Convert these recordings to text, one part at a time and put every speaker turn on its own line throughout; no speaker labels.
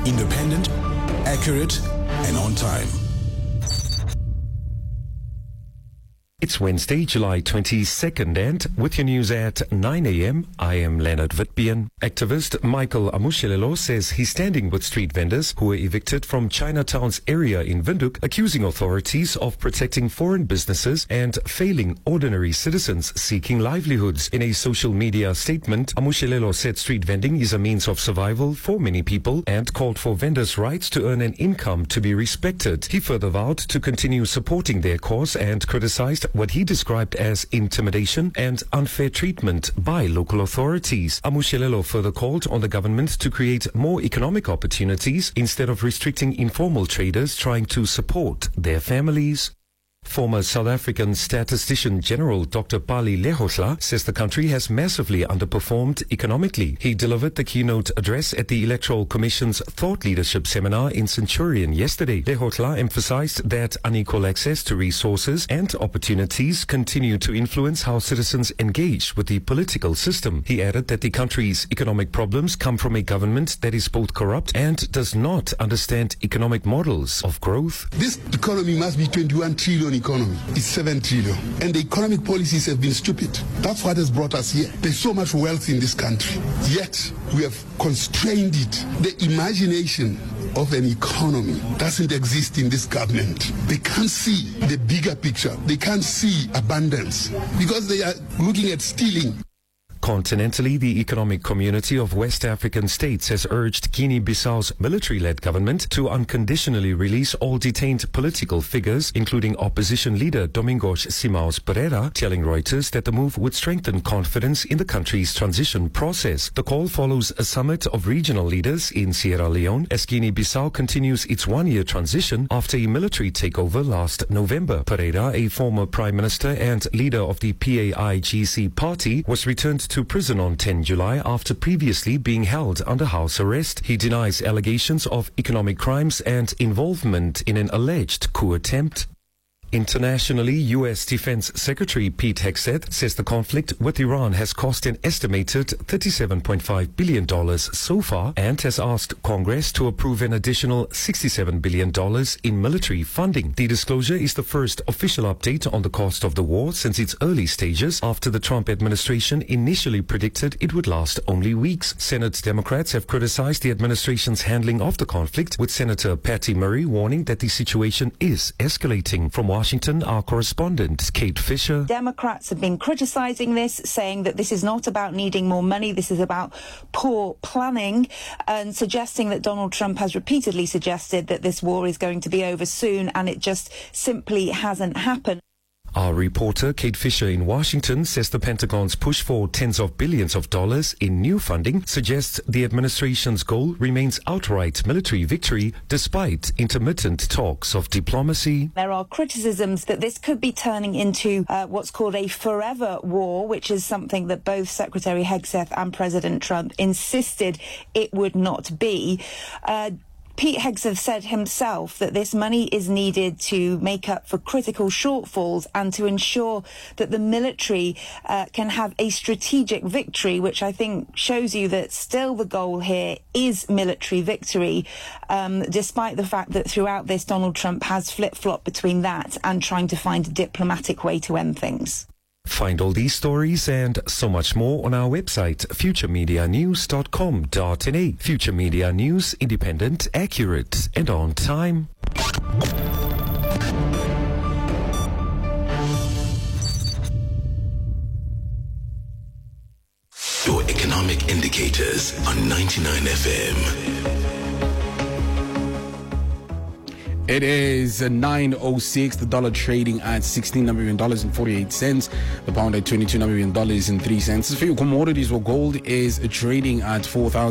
Independent, accurate, and on time.
It's Wednesday, July 22nd, and with your news at 9 a.m., I am Leonard Witbian. Activist Michael Amushelelo says he's standing with street vendors who were evicted from Chinatown's area in Windhoek, accusing authorities of protecting foreign businesses and failing ordinary citizens seeking livelihoods. In a social media statement, Amushelelo said street vending is a means of survival for many people and called for vendors' rights to earn an income to be respected. He further vowed to continue supporting their cause and criticized what he described as intimidation and unfair treatment by local authorities. Amushelelo further called on the government to create more economic opportunities instead of restricting informal traders trying to support their families. Former South African Statistician General Dr. Pali Lehohla says the country has massively underperformed economically. He delivered the keynote address at the Electoral Commission's Thought Leadership Seminar in Centurion yesterday. Lehohla emphasized that unequal access to resources and opportunities continue to influence how citizens engage with the political system. He added that the country's economic problems come from a government that is both corrupt and does not understand economic models of growth.
This economy must be 21 trillion economy. It's 7 trillion. And the economic policies have been stupid. That's what has brought us here. There's so much wealth in this country. Yet, we have constrained it. The imagination of an economy doesn't exist in this government. They can't see the bigger picture. They can't see abundance because they are looking at stealing.
Continentally, the economic community of West African states has urged Guinea-Bissau's military-led government to unconditionally release all detained political figures, including opposition leader Domingos Simões Pereira, telling Reuters that the move would strengthen confidence in the country's transition process. The call follows a summit of regional leaders in Sierra Leone as Guinea-Bissau continues its one-year transition after a military takeover last November. Pereira, a former prime minister and leader of the PAIGC party, was returned to prison on 10 July after previously being held under house arrest. He denies allegations of economic crimes and involvement in an alleged coup attempt. Internationally, U.S. Defense Secretary Pete Hegseth says the conflict with Iran has cost an estimated $37.5 billion so far and has asked Congress to approve an additional $67 billion in military funding. The disclosure is the first official update on the cost of the war since its early stages after the Trump administration initially predicted it would last only weeks. Senate Democrats have criticized the administration's handling of the conflict, with Senator Patty Murray warning that the situation is escalating. From Washington, our correspondent, Kate Fisher.
Democrats have been criticizing this, saying that this is not about needing more money, this is about poor planning, and suggesting that Donald Trump has repeatedly suggested that this war is going to be over soon, and it just simply hasn't happened.
Our reporter, Kate Fisher in Washington, says the Pentagon's push for tens of billions of dollars in new funding suggests the administration's goal remains outright military victory despite intermittent talks of diplomacy.
There are criticisms that this could be turning into what's called a forever war, which is something that both Secretary Hegseth and President Trump insisted it would not be. Pete Hegseth said himself that this money is needed to make up for critical shortfalls and to ensure that the military can have a strategic victory, which I think shows you that still the goal here is military victory, despite the fact that throughout this Donald Trump has flip-flopped between that and trying to find a diplomatic way to end things.
Find all these stories and so much more on our website, futuremedianews.com.na. Future Media News, independent, accurate, and on time.
Your economic indicators on 99 FM.
It is 9:06. The dollar trading at $16 Namibian and 48 cents. The pound at $22 Namibian and 3 cents. As for your commodities, well, gold is trading at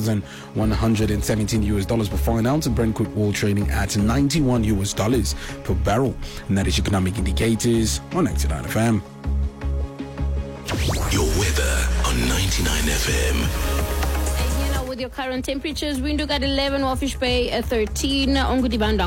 $4,117 per fine ounce, and Brent crude oil trading at $91 per barrel. And that is economic indicators on 99 FM.
Your weather on 99 FM.
With your current temperatures, Windhoek at 11, Walfish Bay at 13, Ongudibanda